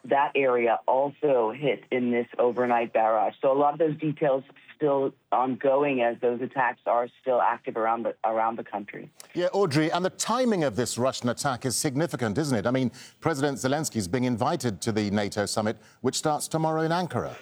that area also hit in this overnight barrage. So a lot of those details still ongoing as those attacks are still active around the country. Yeah, Audrey, and the timing of this Russian attack is significant, isn't it? I mean, President Zelensky is being invited to the NATO summit, which starts tomorrow in Ankara.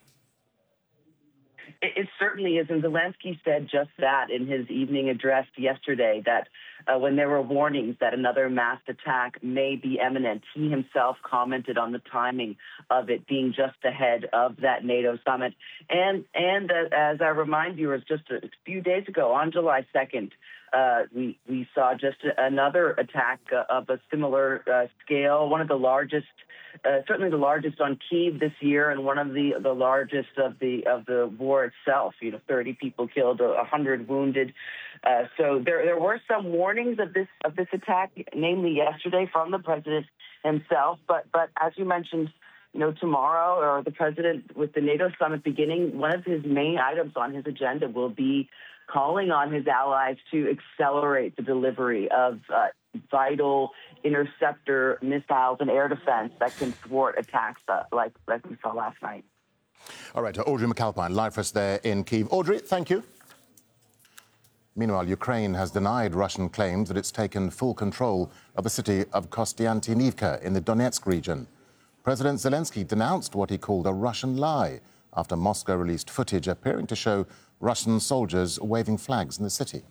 It certainly is, and Zelensky said just that in his evening address yesterday, that when there were warnings that another mass attack may be imminent, he himself commented on the timing of it being just ahead of that NATO summit. And as I remind viewers, just a few days ago, on July 2nd, we saw just another attack of a similar scale, one of the largest, certainly the largest on Kyiv this year, and one of the largest of the war itself. 30 people killed, 100 wounded. So there were some warnings of this attack, namely yesterday, from the president himself. But as you mentioned, tomorrow, or the president, with the NATO summit beginning, one of his main items on his agenda will be calling on his allies to accelerate the delivery of vital interceptor missiles and air defense that can thwart attacks like we saw last night. All right, Audrey McAlpine, live for us there in Kyiv. Audrey, thank you. Meanwhile, Ukraine has denied Russian claims that it's taken full control of the city of Kostiantynivka in the Donetsk region. President Zelensky denounced what he called a Russian lie after Moscow released footage appearing to show Russian soldiers waving flags in the city.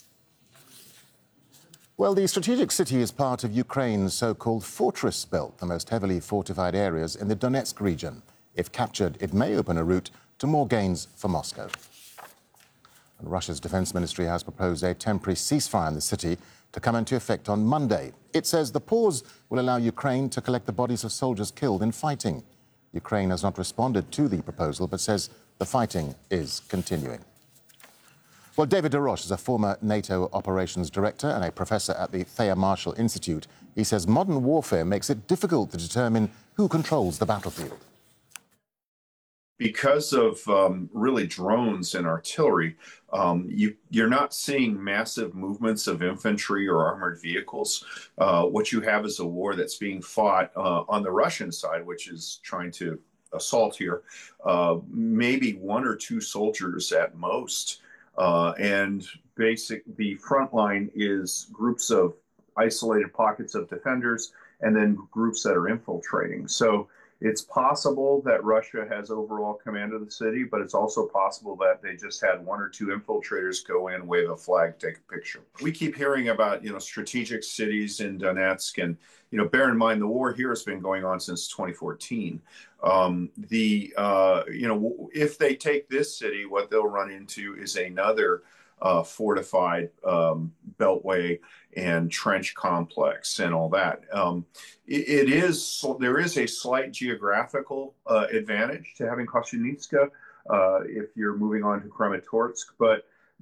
Well, the strategic city is part of Ukraine's so-called fortress belt, the most heavily fortified areas in the Donetsk region. If captured, it may open a route to more gains for Moscow. And Russia's defense ministry has proposed a temporary ceasefire in the city to come into effect on Monday. It says the pause will allow Ukraine to collect the bodies of soldiers killed in fighting. Ukraine has not responded to the proposal, but says the fighting is continuing. Well, David DeRoche is a former NATO operations director and a professor at the Thayer Marshall Institute. He says modern warfare makes it difficult to determine who controls the battlefield. Because of really drones and artillery, you're not seeing massive movements of infantry or armored vehicles. What you have is a war that's being fought on the Russian side, which is trying to assault here, maybe one or two soldiers at most. And the front line is groups of isolated pockets of defenders and then groups that are infiltrating. So it's possible that Russia has overall command of the city, but it's also possible that they just had one or two infiltrators go in, wave a flag, take a picture. We keep hearing about, strategic cities in Donetsk, and, bear in mind the war here has been going on since 2014. If they take this city, what they'll run into is another fortified beltway and trench complex and all that. There is a slight geographical advantage to having Kostyantynivka if you're moving on to Kramatorsk, but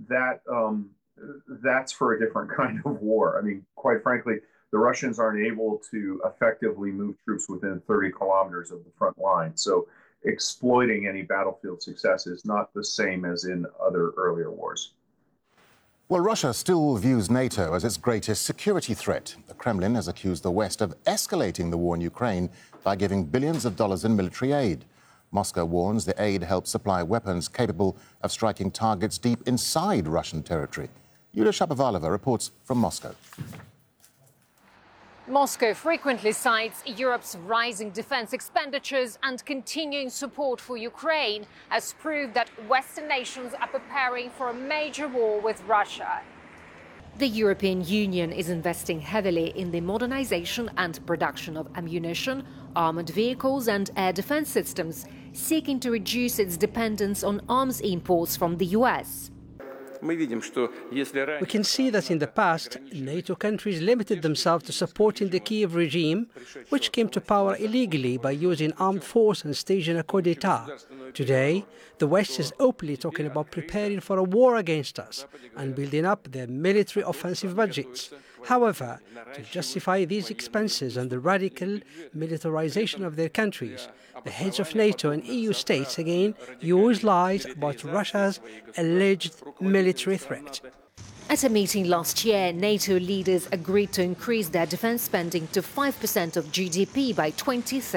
that's for a different kind of war. I mean, quite frankly, the Russians aren't able to effectively move troops within 30 kilometers of the front line. So exploiting any battlefield success is not the same as in other earlier wars. Well, Russia still views NATO as its greatest security threat. The Kremlin has accused the West of escalating the war in Ukraine by giving billions of dollars in military aid. Moscow warns the aid helps supply weapons capable of striking targets deep inside Russian territory. Yulia Shapovalova reports from Moscow. Moscow frequently cites Europe's rising defense expenditures and continuing support for Ukraine as proof that Western nations are preparing for a major war with Russia. The European Union is investing heavily in the modernization and production of ammunition, armored vehicles and air defense systems, seeking to reduce its dependence on arms imports from the US. We can see that in the past, NATO countries limited themselves to supporting the Kiev regime, which came to power illegally by using armed force and staging a coup d'etat. Today, the West is openly talking about preparing for a war against us and building up their military offensive budgets. However, to justify these expenses and the radical militarization of their countries, the heads of NATO and EU states again use lies about Russia's alleged military threat. At a meeting last year, NATO leaders agreed to increase their defense spending to 5% of GDP by 2030.